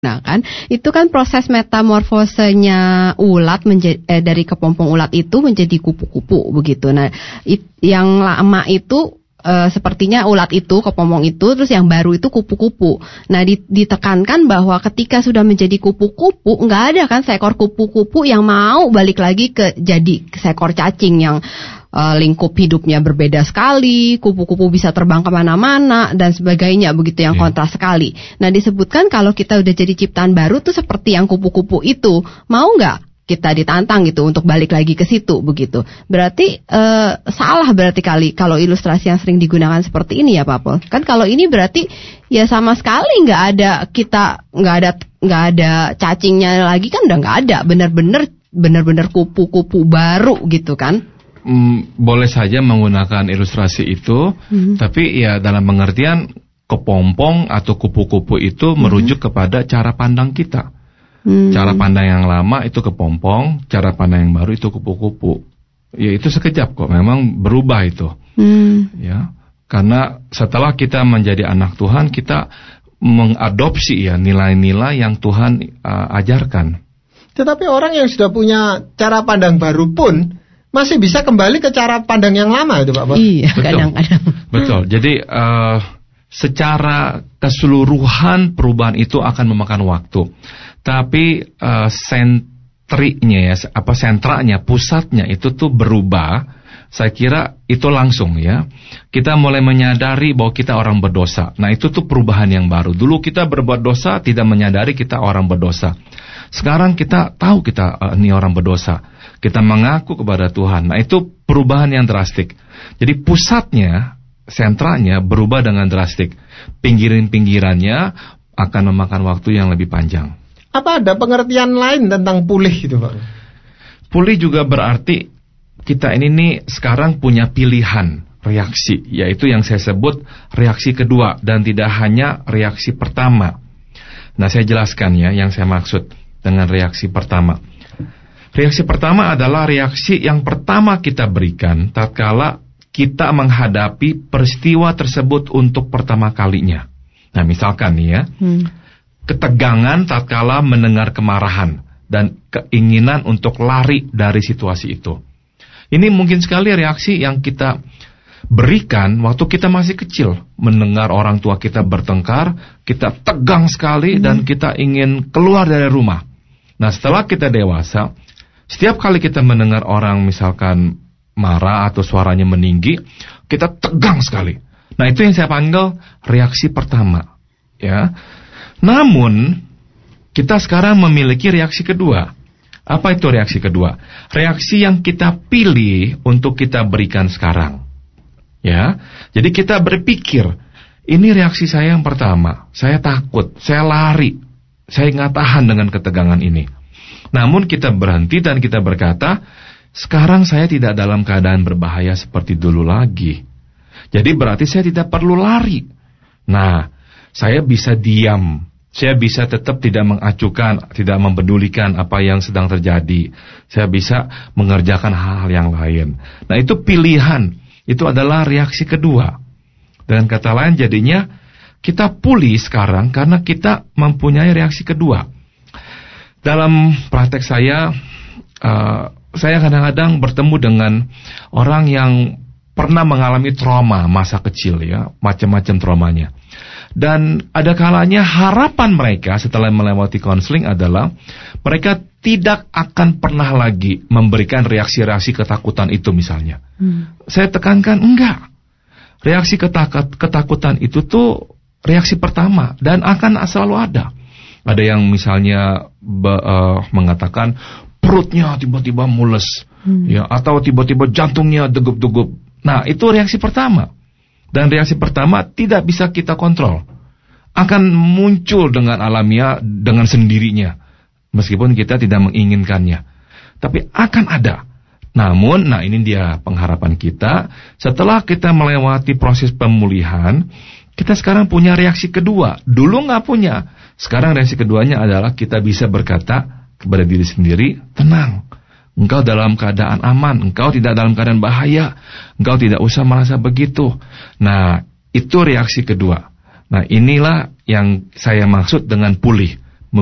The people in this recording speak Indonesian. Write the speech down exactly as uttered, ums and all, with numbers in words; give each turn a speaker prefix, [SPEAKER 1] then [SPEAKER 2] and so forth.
[SPEAKER 1] Nah kan, itu kan proses metamorfosenya ulat menjadi, eh, dari kepompong ulat itu menjadi kupu-kupu begitu. Nah, it, yang lama itu e, sepertinya ulat itu, kepompong itu, terus yang baru itu kupu-kupu. Nah, ditekankan bahwa ketika sudah menjadi kupu-kupu, nggak ada kan seekor kupu-kupu yang mau balik lagi ke jadi seekor cacing yang Uh, lingkup hidupnya berbeda sekali, kupu-kupu bisa terbang kemana-mana dan sebagainya, begitu yang kontras sekali. Nah, disebutkan kalau kita udah jadi ciptaan baru tuh seperti yang kupu-kupu itu, mau nggak kita ditantang gitu untuk balik lagi ke situ begitu? Berarti uh, salah berarti kali kalau ilustrasi yang sering digunakan seperti ini ya Pak Pol. Kan kalau ini berarti ya sama sekali nggak ada kita nggak ada nggak ada cacingnya lagi kan, udah nggak ada, benar-benar benar-benar kupu-kupu baru gitu kan?
[SPEAKER 2] Hmm, boleh saja menggunakan ilustrasi itu, hmm. tapi ya dalam pengertian kepompong atau kupu-kupu itu hmm. merujuk kepada cara pandang kita. Hmm. Cara pandang yang lama itu kepompong, cara pandang yang baru itu kupu-kupu. Ya itu sekejap kok, memang berubah itu. Hmm. Ya, karena setelah kita menjadi anak Tuhan, kita mengadopsi ya nilai-nilai yang Tuhan uh, ajarkan.
[SPEAKER 3] Tetapi orang yang sudah punya cara pandang baru pun masih bisa kembali ke cara pandang yang lama itu Pak Pol.
[SPEAKER 1] Iya, kadang-kadang.
[SPEAKER 2] Betul. Jadi uh, secara keseluruhan perubahan itu akan memakan waktu. Tapi uh, sentrinya ya, apa sentranya, pusatnya itu tuh berubah. Saya kira itu langsung ya. Kita mulai menyadari bahwa kita orang berdosa. Nah, itu tuh perubahan yang baru. Dulu kita berbuat dosa, tidak menyadari kita orang berdosa. Sekarang kita tahu kita uh, ini orang berdosa. Kita mengaku kepada Tuhan. Nah, itu perubahan yang drastik. Jadi pusatnya, sentranya berubah dengan drastik. Pinggiran-pinggirannya akan memakan waktu yang lebih panjang.
[SPEAKER 3] Apa ada pengertian lain tentang pulih itu Pak?
[SPEAKER 2] Pulih juga berarti kita ini nih sekarang punya pilihan reaksi, yaitu yang saya sebut reaksi kedua dan tidak hanya reaksi pertama. Nah, saya jelaskan ya yang saya maksud dengan reaksi pertama. Reaksi pertama adalah reaksi yang pertama kita berikan tatkala kita menghadapi peristiwa tersebut untuk pertama kalinya. Nah, misalkan nih ya, hmm. ketegangan tatkala mendengar kemarahan dan keinginan untuk lari dari situasi itu. Ini mungkin sekali reaksi yang kita berikan waktu kita masih kecil. Mendengar orang tua kita bertengkar, kita tegang sekali hmm. dan kita ingin keluar dari rumah. Nah, setelah kita dewasa, setiap kali kita mendengar orang misalkan marah atau suaranya meninggi, kita tegang sekali. Nah, itu yang saya panggil reaksi pertama, ya. Namun, kita sekarang memiliki reaksi kedua. Apa itu reaksi kedua? Reaksi yang kita pilih untuk kita berikan sekarang. Ya. Jadi kita berpikir, ini reaksi saya yang pertama. Saya takut, saya lari. Saya nggak tahan dengan ketegangan ini. Namun kita berhenti dan kita berkata, sekarang saya tidak dalam keadaan berbahaya seperti dulu lagi. Jadi berarti saya tidak perlu lari. Nah, saya bisa diam. Saya bisa tetap tidak mengacukan, tidak mempedulikan apa yang sedang terjadi. Saya bisa mengerjakan hal-hal yang lain. Nah, itu pilihan. Itu adalah reaksi kedua. Dengan kata lain jadinya kita pulih sekarang karena kita mempunyai reaksi kedua. Dalam praktek saya, uh, saya kadang-kadang bertemu dengan orang yang pernah mengalami trauma masa kecil ya, macam-macam traumanya. Dan ada kalanya harapan mereka setelah melewati konseling adalah mereka tidak akan pernah lagi memberikan reaksi-reaksi ketakutan itu misalnya. Hmm. Saya tekankan, enggak. Reaksi ketak- ketakutan itu tuh reaksi pertama dan akan selalu ada. Ada yang misalnya be, uh, mengatakan perutnya tiba-tiba mules, hmm. ya, atau tiba-tiba jantungnya degup-degup. Nah, itu reaksi pertama. Dan reaksi pertama tidak bisa kita kontrol. Akan muncul dengan alamiah, dengan sendirinya. Meskipun kita tidak menginginkannya. Tapi akan ada. Namun, nah ini dia pengharapan kita. Setelah kita melewati proses pemulihan, kita sekarang punya reaksi kedua. Dulu nggak punya. Sekarang reaksi keduanya adalah kita bisa berkata kepada diri sendiri, tenang. Engkau dalam keadaan aman, engkau tidak dalam keadaan bahaya, engkau tidak usah merasa begitu. Nah, itu reaksi kedua. Nah, inilah yang saya maksud dengan pulih.